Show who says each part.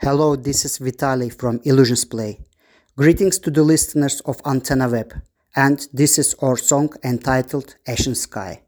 Speaker 1: Hello, this is Vitaly from Illusions Play. Greetings to the listeners of Antenna Web, and this is our song entitled Ashen Sky.